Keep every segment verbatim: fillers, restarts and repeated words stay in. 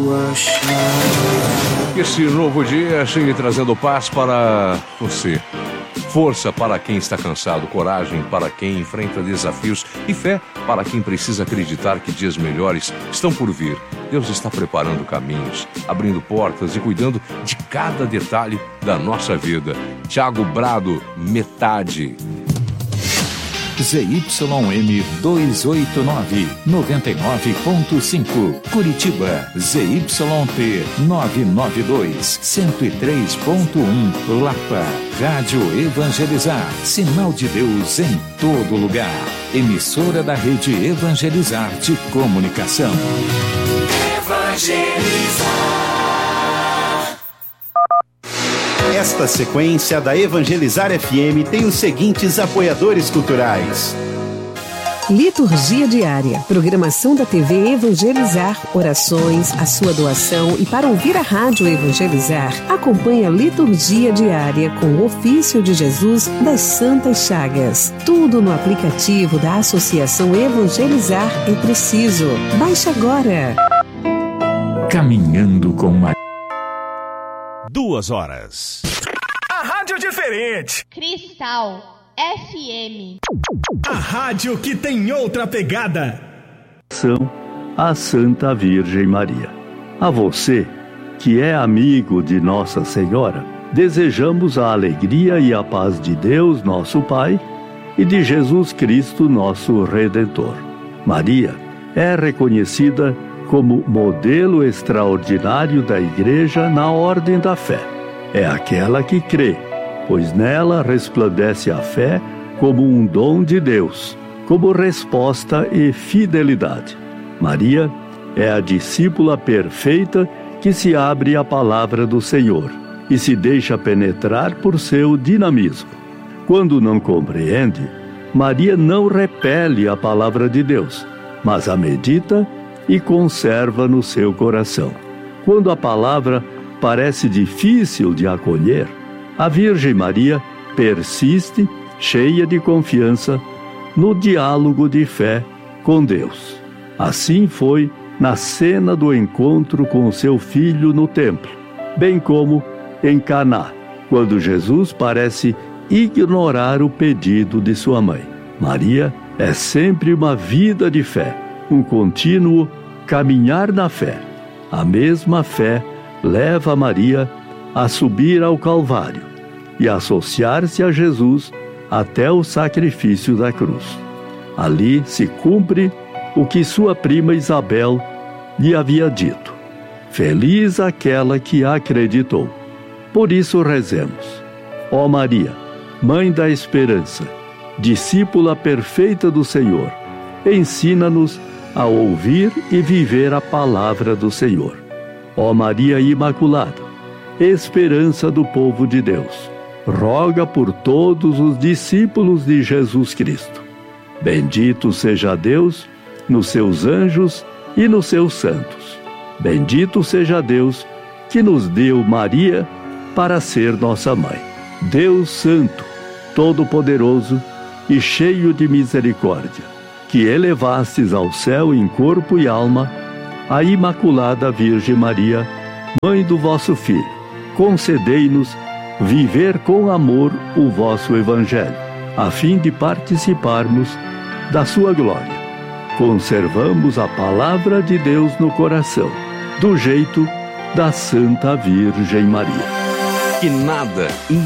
achar. Esse novo dia chegue trazendo paz para você, força para quem está cansado, coragem para quem enfrenta desafios e fé para quem precisa acreditar que dias melhores estão por vir. Deus está preparando caminhos, abrindo portas e cuidando de cada detalhe da nossa vida. Thiago Brado, Metade. Z Y M duzentos e oitenta e nove, noventa e nove ponto cinco, Curitiba. Z Y P novecentos e noventa e dois, cento e três ponto um, Lapa. Rádio Evangelizar, sinal de Deus em todo lugar. Emissora da Rede Evangelizar de Comunicação. Evangelizar. Esta sequência da Evangelizar F M tem os seguintes apoiadores culturais. Liturgia diária, programação da T V Evangelizar, orações, a sua doação e para ouvir a Rádio Evangelizar, acompanhe a Liturgia diária com o ofício de Jesus das Santas Chagas. Tudo no aplicativo da Associação Evangelizar é preciso. Baixe agora. Caminhando com Maria. Duas horas. A rádio diferente. Cristal F M. A rádio que tem outra pegada. A Santa Virgem Maria. A você, que é amigo de Nossa Senhora, desejamos a alegria e a paz de Deus, nosso Pai, e de Jesus Cristo, nosso Redentor. Maria é reconhecida como modelo extraordinário da Igreja na ordem da fé. É aquela que crê, pois nela resplandece a fé como um dom de Deus, como resposta e fidelidade. Maria é a discípula perfeita que se abre à palavra do Senhor e se deixa penetrar por seu dinamismo. Quando não compreende, Maria não repele a palavra de Deus, mas a medita e conserva no seu coração. Quando a palavra parece difícil de acolher, a Virgem Maria persiste, cheia de confiança, no diálogo de fé com Deus. Assim foi na cena do encontro com o seu filho no templo, bem como em Caná, quando Jesus parece ignorar o pedido de sua mãe. Maria é sempre uma vida de fé, um contínuo caminhar na fé. A mesma fé leva Maria a subir ao Calvário e associar-se a Jesus até o sacrifício da cruz. Ali se cumpre o que sua prima Isabel lhe havia dito: feliz aquela que acreditou. Por isso rezemos: ó Maria, Mãe da Esperança, discípula perfeita do Senhor, ensina-nos a ouvir e viver a palavra do Senhor. Ó Maria Imaculada, esperança do povo de Deus, roga por todos os discípulos de Jesus Cristo. Bendito seja Deus nos seus anjos e nos seus santos. Bendito seja Deus que nos deu Maria para ser nossa mãe. Deus Santo, Todo-Poderoso e cheio de misericórdia, que elevastes ao céu em corpo e alma a Imaculada Virgem Maria, Mãe do vosso Filho, concedei-nos viver com amor o vosso Evangelho, a fim de participarmos da sua glória. Conservamos a palavra de Deus no coração, do jeito da Santa Virgem Maria. Que nada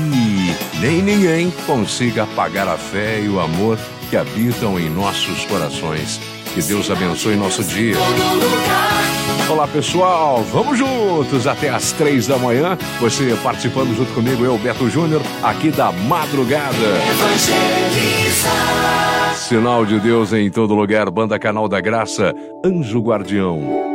e nem ninguém consiga apagar a fé e o amor que habitam em nossos corações. Que Deus abençoe nosso dia. Olá pessoal, vamos juntos até às três da manhã. Você participando junto comigo, eu, Beto Júnior, aqui da madrugada. Sinal de Deus em todo lugar, Banda Canal da Graça, Anjo Guardião.